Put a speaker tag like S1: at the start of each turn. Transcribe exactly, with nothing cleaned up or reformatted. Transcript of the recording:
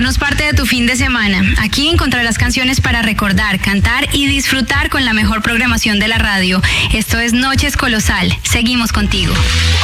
S1: hacernos parte de tu fin de semana. Aquí encontrarás canciones para recordar, cantar y disfrutar con la mejor programación de la radio. Esto es Noches Colosal. Seguimos contigo.